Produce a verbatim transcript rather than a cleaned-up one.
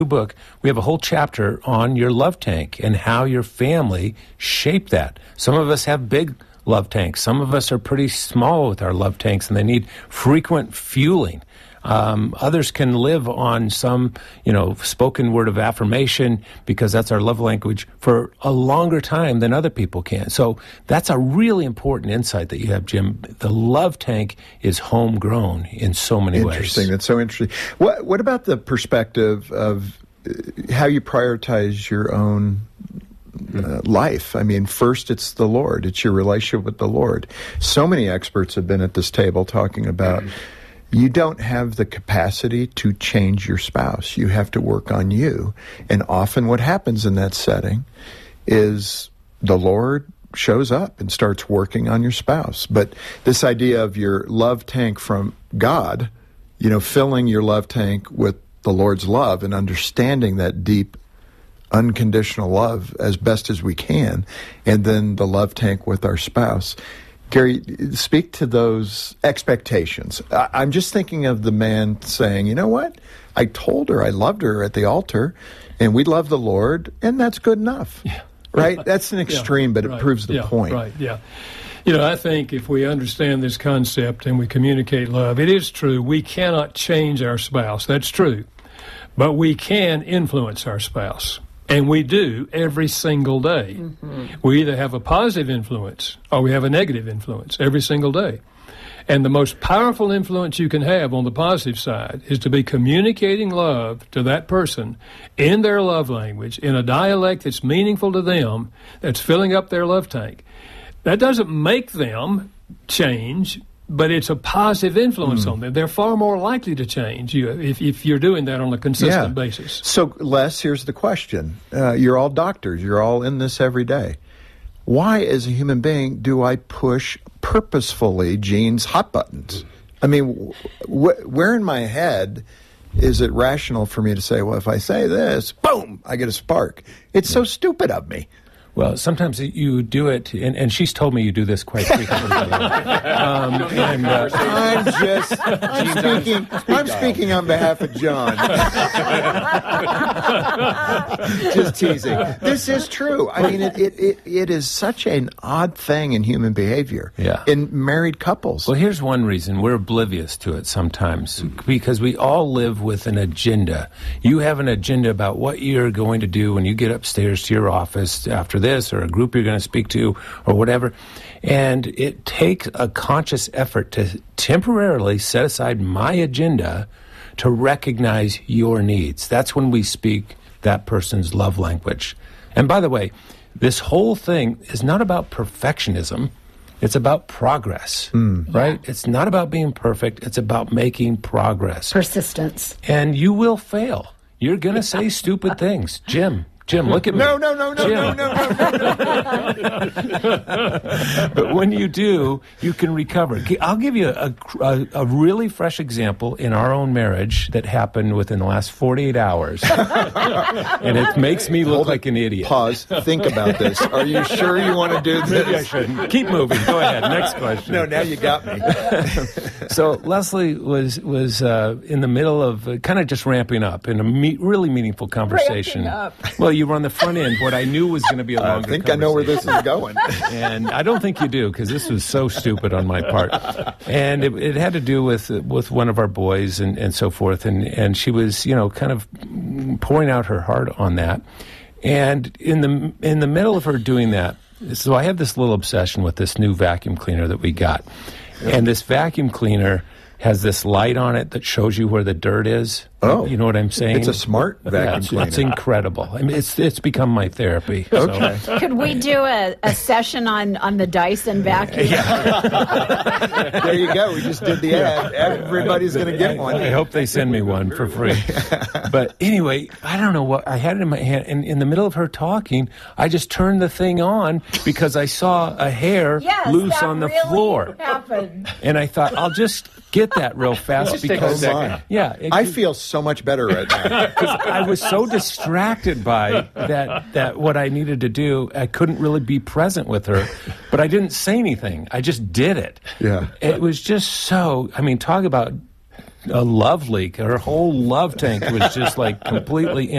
book, we have a whole chapter on your love tank and how your family shaped that. Some of us have big love tanks. Some of us are pretty small with our love tanks, and they need frequent fueling. Um, others can live on some, you know, spoken word of affirmation because that's our love language for a longer time than other people can. So that's a really important insight that you have, Jim. The love tank is homegrown in so many ways. Interesting. That's so interesting. What, what about the perspective of how you prioritize your own Uh, life? I mean, first it's the Lord. It's your relationship with the Lord. So many experts have been at this table talking about you don't have the capacity to change your spouse. You have to work on you. And often what happens in that setting is the Lord shows up and starts working on your spouse. But this idea of your love tank from God, you know, filling your love tank with the Lord's love and understanding that deep unconditional love as best as we can, and then the love tank with our spouse. Gary, speak to those expectations. I- I'm just thinking of the man saying, you know what? I told her I loved her at the altar, and we love the Lord, and that's good enough. Yeah. Right? That's an extreme, yeah, but it right. proves the yeah, point. Right, yeah. You know, I think if we understand this concept and we communicate love, it is true. We cannot change our spouse. That's true. But we can influence our spouse. And we do every single day. Mm-hmm. We either have a positive influence or we have a negative influence every single day. And the most powerful influence you can have on the positive side is to be communicating love to that person in their love language, in a dialect that's meaningful to them, that's filling up their love tank. That doesn't make them change, but it's a positive influence mm. on them. They're far more likely to change you if, if you're doing that on a consistent yeah. basis. So, Les, here's the question. Uh, you're all doctors. You're all in this every day. Why, as a human being, do I push purposefully Gene's hot buttons? I mean, wh- where in my head is it rational for me to say, well, if I say this, boom, I get a spark? It's so stupid of me. Well, sometimes you do it, and, and she's told me you do this quite frequently. um, and, uh, I'm just, I'm speaking, I'm speaking on behalf of John. Just teasing. This is true. I mean, it, it, it, it is such an odd thing in human behavior. Yeah. In married couples. Well, here's one reason. We're oblivious to it sometimes because we all live with an agenda. You have an agenda about what you're going to do when you get upstairs to your office after this, or a group you're going to speak to, or whatever. And it takes a conscious effort to temporarily set aside my agenda to recognize your needs. That's when we speak that person's love language. And by the way, this whole thing is not about perfectionism. It's about progress, mm. right? Yeah. It's not about being perfect. It's about making progress. Persistence. And you will fail. You're going to say stupid things. Jim, Jim, look at me. No, no, no, no, no, no, no, no, no. But when you do, you can recover. I'll give you a, a, a really fresh example in our own marriage that happened within the last forty-eight hours. And it makes me look Hold like an idiot. Pause. Think about this. Are you sure you want to do this? Maybe I shouldn't. Keep moving. Go ahead. Next question. No, now you got me. So Leslie was was uh, in the middle of uh, kind of just ramping up in a me- really meaningful conversation. Ramping up. Well, you were on the front end. What I knew was going to be a longer I think I know where this is going. And I don't think you do, because this was so stupid on my part. And it, it had to do with with one of our boys and, and so forth. And, and she was, you know, kind of pouring out her heart on that. And in the in the middle of her doing that, so I have this little obsession with this new vacuum cleaner that we got. And this vacuum cleaner has this light on it that shows you where the dirt is. Oh. You know what I'm saying? It's a smart vacuum yeah, it's, cleaner. It's incredible. I mean, it's it's become my therapy. Okay. So. Could we do a, a session on, on the Dyson vacuum? Yeah. There you go. We just did the ad. Everybody's going to get one. I hope they send me one for free. But anyway, I don't know what, I had it in my hand, and in the middle of her talking, I just turned the thing on because I saw a hair yes, loose that on the really floor. Happened. And I thought, I'll just get that real fast Just because take a second. yeah, it, I feel so much better right now. Because I was so distracted by that that what I needed to do, I couldn't really be present with her. But I didn't say anything. I just did it. Yeah. It was just so, I mean, talk about a love leak. Her whole love tank was just like completely